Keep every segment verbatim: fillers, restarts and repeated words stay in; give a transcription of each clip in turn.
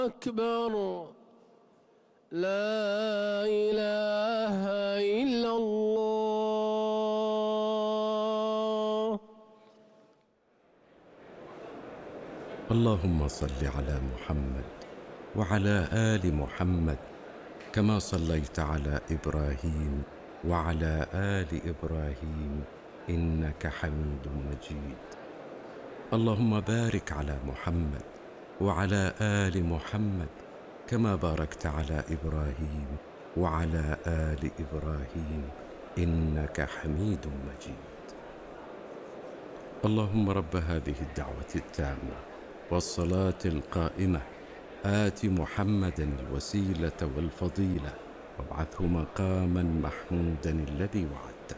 أكبر لا إله إلا الله. اللهم صل على محمد وعلى آل محمد كما صليت على إبراهيم وعلى آل إبراهيم إنك حميد مجيد. اللهم بارك على محمد وعلى آل محمد كما باركت على إبراهيم وعلى آل إبراهيم إنك حميد مجيد. اللهم رب هذه الدعوة التامة والصلاة القائمة آت محمدا الوسيلة والفضيلة وابعثه مقاما محمودا الذي وعدته.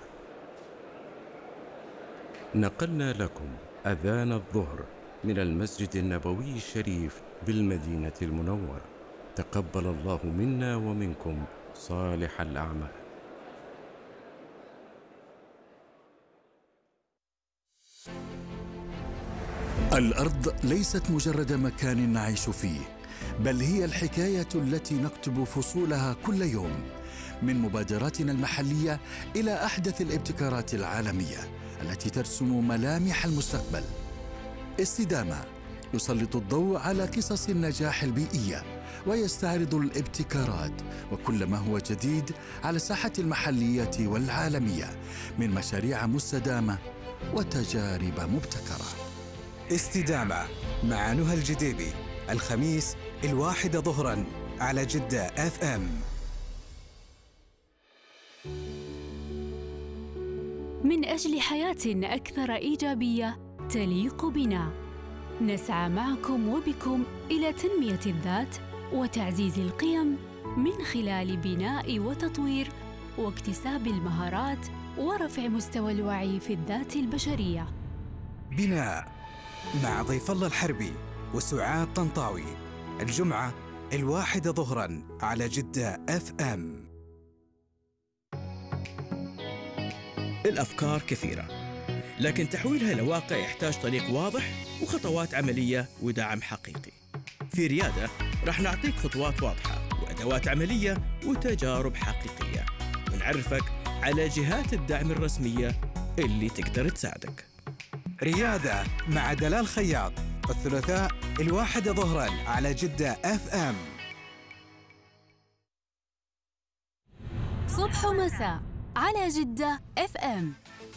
نقلنا لكم أذان الظهر من المسجد النبوي الشريف بالمدينة المنورة. تقبل الله منا ومنكم صالح الأعمال. الأرض ليست مجرد مكان نعيش فيه، بل هي الحكاية التي نكتب فصولها كل يوم، من مبادراتنا المحلية إلى أحدث الابتكارات العالمية التي ترسم ملامح المستقبل. استدامة يسلط الضوء على قصص النجاح البيئية ويستعرض الابتكارات وكل ما هو جديد على الساحة المحلية والعالمية من مشاريع مستدامة وتجارب مبتكرة. استدامة مع نهى الجديبي، الخميس الواحدة ظهرا على جدة اف ام. من أجل حياة أكثر إيجابية تليق بنا، نسعى معكم وبكم إلى تنمية الذات وتعزيز القيم من خلال بناء وتطوير واكتساب المهارات ورفع مستوى الوعي في الذات البشرية. بناء مع ضيف الله الحربي وسعاد طنطاوي، الجمعة الواحدة ظهرا على جدة اف ام. الأفكار كثيرة، لكن تحويلها لواقع يحتاج طريق واضح وخطوات عملية ودعم حقيقي. في ريادة راح نعطيك خطوات واضحة وأدوات عملية وتجارب حقيقية، ونعرفك على جهات الدعم الرسمية اللي تقدر تساعدك. ريادة مع دلال خياط، الثلاثاء الواحدة ظهرا على جدة اف ام. صبح ومساء على جدة اف ام.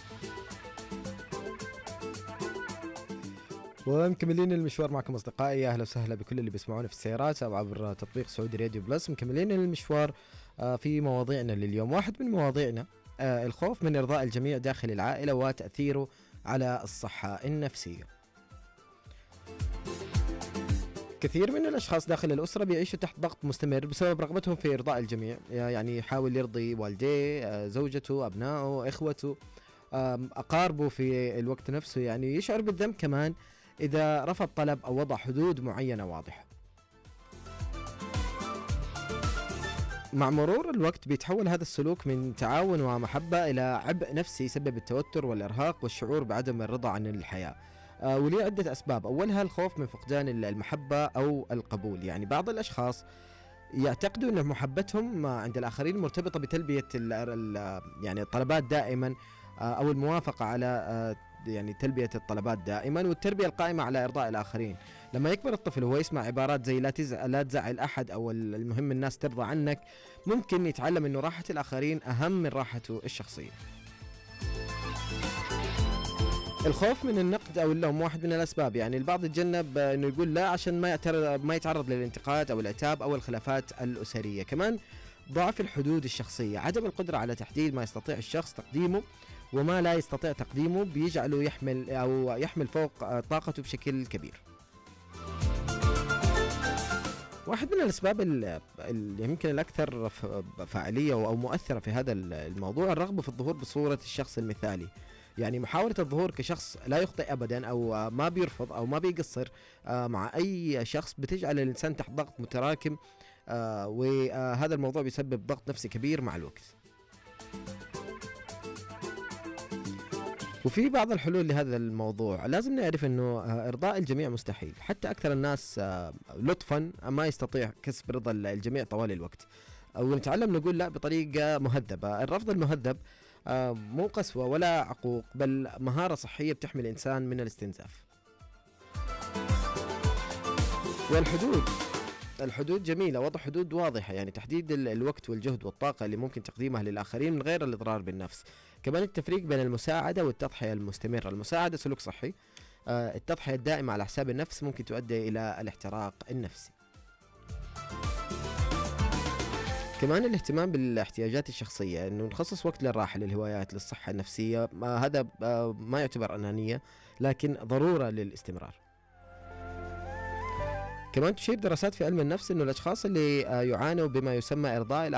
ومكملين المشوار معكم أصدقائي. أهلا وسهلا بكل اللي بيسمعونا في السيارات أو عبر تطبيق سعودي راديو بلس. مكملين المشوار في مواضيعنا لليوم. واحد من مواضيعنا الخوف من إرضاء الجميع داخل العائلة وتأثيره على الصحة النفسية. كثير من الأشخاص داخل الأسرة بيعيشوا تحت ضغط مستمر بسبب رغبتهم في إرضاء الجميع، يعني يحاول يرضي والديه، زوجته، أبنائه، إخوته، أقاربه في الوقت نفسه. يعني يشعر بالذنب كمان إذا رفض طلب أو وضع حدود معينة واضحة. مع مرور الوقت بيتحول هذا السلوك من تعاون ومحبة إلى عبء نفسي يسبب التوتر والإرهاق والشعور بعدم الرضا عن الحياة. آه وليه عدة أسباب. أولها الخوف من فقدان المحبة أو القبول. يعني بعض الأشخاص يعتقدوا أن محبتهم عند الآخرين مرتبطة بتلبية ال ال يعني الطلبات دائما، آه أو الموافقة على آه يعني تلبية الطلبات دائما، والتربية القائمة على إرضاء الآخرين. لما يكبر الطفل وهو يسمع عبارات زي لا تزعل لا تزعل أحد أو المهم الناس ترضى عنك، ممكن يتعلم أنه راحة الآخرين أهم من راحته الشخصية. الخوف من النقد أو اللوم واحد من الأسباب. يعني البعض يتجنب أنه يقول لا عشان ما يعترض ما يتعرض للانتقاد أو العتاب أو الخلافات الأسرية. كمان ضعف الحدود الشخصية، عدم القدرة على تحديد ما يستطيع الشخص تقديمه وما لا يستطيع تقديمه بيجعله يحمل أو يحمل فوق طاقته بشكل كبير. واحد من الأسباب اللي يمكن الأكثر فاعلية أو مؤثرة في هذا الموضوع الرغبة في الظهور بصورة الشخص المثالي. يعني محاولة الظهور كشخص لا يخطئ أبدا أو ما بيرفض أو ما بيقصر مع أي شخص بتجعل الإنسان تحت ضغط متراكم، وهذا الموضوع بيسبب ضغط نفسي كبير مع الوقت. وفي بعض الحلول لهذا الموضوع. لازم نعرف أنه إرضاء الجميع مستحيل، حتى أكثر الناس لطفا ما يستطيع كسب رضا الجميع طوال الوقت، ونتعلم نقول لا بطريقة مهذبة. الرفض المهذب مو قسوة ولا عقوق، بل مهارة صحية بتحمي الإنسان من الاستنزاف. والحدود الحدود جميلة، وضع حدود واضحة، يعني تحديد الوقت والجهد والطاقة اللي ممكن تقديمها للآخرين من غير الإضرار بالنفس. كمان التفريق بين المساعدة والتضحية المستمرة. المساعدة سلوك صحي، التضحية الدائمة على حساب النفس ممكن تؤدي إلى الاحتراق النفسي. كمان الاهتمام بالاحتياجات الشخصية، انه نخصص وقت للراحة، للهوايات، للصحة النفسية، هذا ما يعتبر أنانية لكن ضرورة للاستمرار. كمان تشير دراسات في علم النفس انه الاشخاص اللي يعانوا بما يسمى ارضاء